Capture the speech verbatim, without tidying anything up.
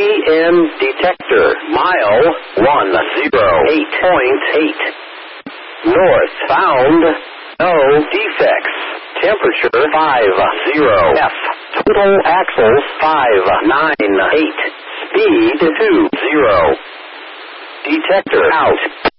N detector. Mile one zero eight point eight. North bound. No defects. Temperature five zero F. Total axles five nine eight. Speed two zero. Detector out.